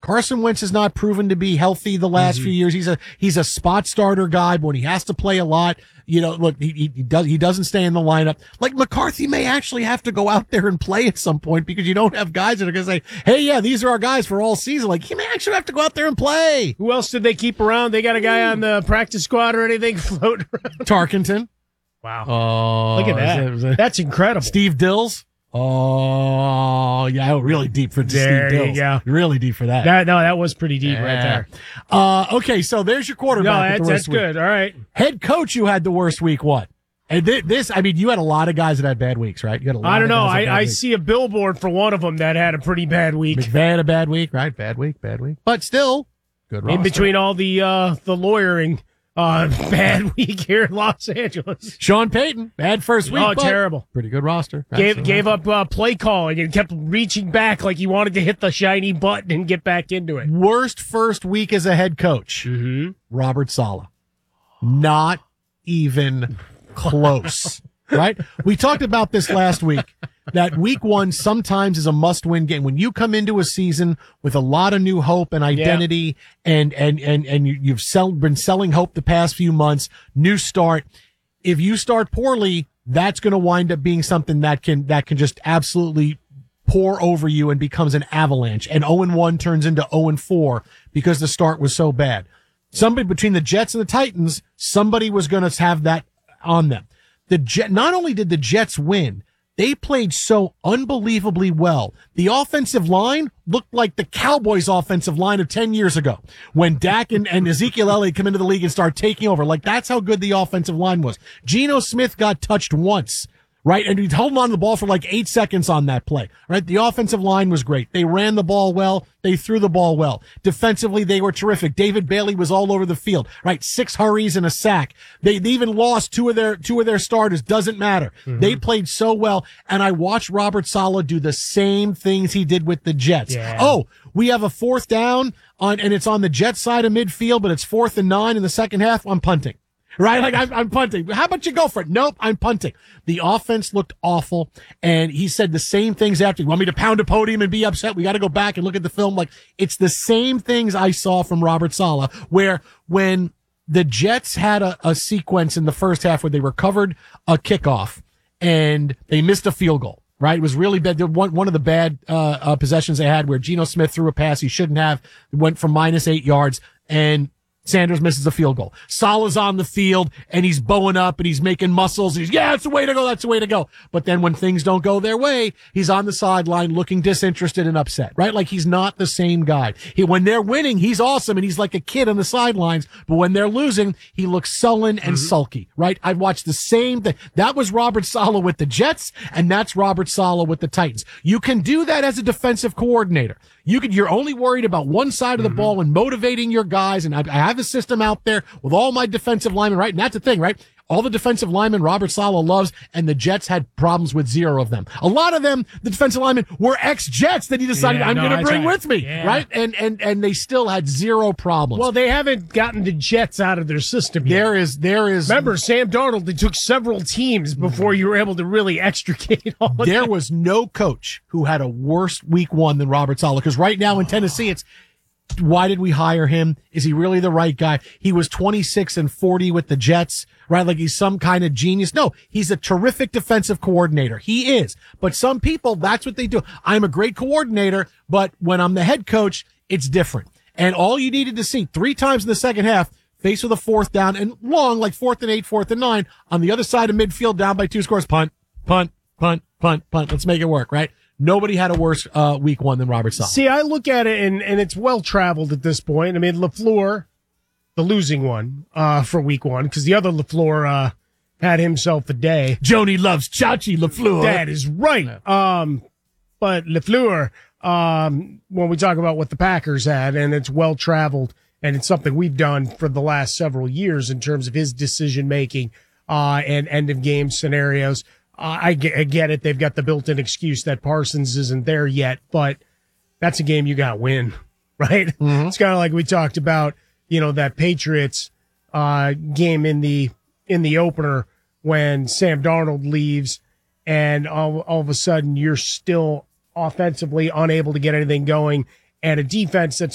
Carson Wentz has not proven to be healthy the last few years. He's a spot starter guy, but when he has to play a lot, look, he doesn't stay in the lineup. Like McCarthy may actually have to go out there and play at some point because you don't have guys that are going to say, hey, yeah, these are our guys for all season. Like, he may actually have to go out there and play. Who else did they keep around? They got a guy on the practice squad or anything floating around? Tarkenton. Wow. Oh, look at that. That's incredible. Steve Dills. Oh, yeah, really deep for Steve Dills. Yeah, really deep for that. That was pretty deep right there. Okay, so there's your quarterback. No, that's good. All right. Head coach, you had the worst week. What? And you had a lot of guys that had bad weeks, right? You had a lot. I don't know. I see a billboard for one of them that had a pretty bad week. McVay had a bad week, right? Bad week. But still, good roster. In between all the lawyering. Bad week here in Los Angeles. Sean Payton, bad first week. Oh, terrible. Pretty good roster. Gave up play calling and kept reaching back like he wanted to hit the shiny button and get back into it. Worst first week as a head coach. Mm-hmm. Robert Saleh. Not even close. Right? We talked about this last week. That week one sometimes is a must-win game. When you come into a season with a lot of new hope and identity, and you've been selling hope the past few months, new start. If you start poorly, that's going to wind up being something that can just absolutely pour over you and becomes an avalanche. And 0-1 turns into 0-4 because the start was so bad. Somebody between the Jets and the Titans, somebody was going to have that on them. Not only did the Jets win, they played so unbelievably well. The offensive line looked like the Cowboys' offensive line of 10 years ago when Dak and Ezekiel Elliott come into the league and start taking over. Like, that's how good the offensive line was. Geno Smith got touched once, right? And he's holding on to the ball for like 8 seconds on that play, right? The offensive line was great. They ran the ball well. They threw the ball well. Defensively, they were terrific. David Bailey was all over the field, right? 6 hurries and a sack. They even lost two of their starters. Doesn't matter. Mm-hmm. They played so well. And I watched Robert Saleh do the same things he did with the Jets. Yeah. Oh, we have a 4th down and it's on the Jets side of midfield, but it's 4th and 9 in the second half. I'm punting. Right? Like, I'm punting. How about you go for it? Nope, I'm punting. The offense looked awful, and he said the same things after. You want me to pound a podium and be upset? We got to go back and look at the film. Like, it's the same things I saw from Robert Saleh, where when the Jets had a sequence in the first half where they recovered a kickoff and they missed a field goal. Right? It was really bad. One of the bad possessions they had where Geno Smith threw a pass he shouldn't have. It went for -8 yards, and Sanders misses a field goal. Saleh's on the field and he's bowing up and he's making muscles. That's the way to go. That's the way to go. But then when things don't go their way, he's on the sideline looking disinterested and upset, right? Like, he's not the same guy. When they're winning, he's awesome and he's like a kid on the sidelines. But when they're losing, he looks sullen and sulky, right? I've watched the same thing. That was Robert Saleh with the Jets, and that's Robert Saleh with the Titans. You can do that as a defensive coordinator. You're only worried about one side of the ball and motivating your guys. And I have a system out there with all my defensive linemen, right? And that's the thing, right? All the defensive linemen Robert Saleh loves, and the Jets had problems with 0 of them. A lot of them, the defensive linemen, were ex-Jets that he decided I'm going to bring with me, right? And they still had 0 problems. Well, they haven't gotten the Jets out of their system yet. There is. Remember, Sam Darnold, it took several teams before you were able to really extricate all of There that. was no coach who had a worse week 1 than Robert Saleh, because right now in Tennessee, it's, why did we hire him? Is he really the right guy? He was 26-40 with the Jets, right? Like, he's some kind of genius. No, he's a terrific defensive coordinator. He is. But some people, that's what they do. I'm a great coordinator, but when I'm the head coach, it's different. And all you needed to see 3 times in the second half, faced with a 4th down and long, like 4th and 8, 4th and 9, on the other side of midfield, down by 2 scores, punt, punt, punt, punt, punt. Let's make it work, right? Nobody had a worse week 1 than Robert Saleh. See, I look at it, and it's well-traveled at this point. I mean, LaFleur, the losing one for week 1, because the other LaFleur had himself a day. Joni loves Chachi LaFleur. That is right. But LaFleur, when we talk about what the Packers had, and it's well-traveled, and it's something we've done for the last several years in terms of his decision-making and end-of-game scenarios. I get it. They've got the built-in excuse that Parsons isn't there yet, but that's a game you got to win, right? Mm-hmm. It's kind of like we talked about, that Patriots game in the opener when Sam Darnold leaves, and all of a sudden you're still offensively unable to get anything going, and a defense that's